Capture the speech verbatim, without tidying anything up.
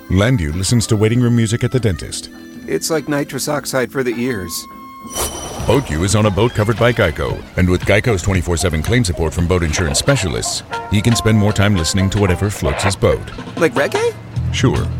Landu listens to waiting room music at the dentist. It's like nitrous oxide for the ears. BoatU is on a boat covered by Geico, and with Geico's twenty-four seven claim support from boat insurance specialists, he can spend more time listening to whatever floats his boat. Like reggae? Sure.